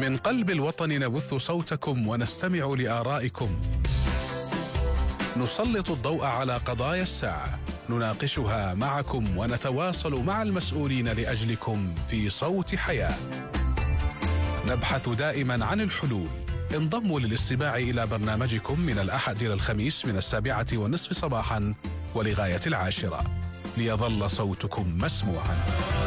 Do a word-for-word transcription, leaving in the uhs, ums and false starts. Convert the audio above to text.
من قلب الوطن نبث صوتكم ونستمع لآرائكم. نسلط الضوء على قضايا الساعة، نناقشها معكم ونتواصل مع المسؤولين لأجلكم في صوت حياة. نبحث دائما عن الحلول. انضموا للاستماع إلى برنامجكم من الأحد إلى الخميس من السابعة والنصف صباحا ولغاية العاشرة، ليظل صوتكم مسموعا.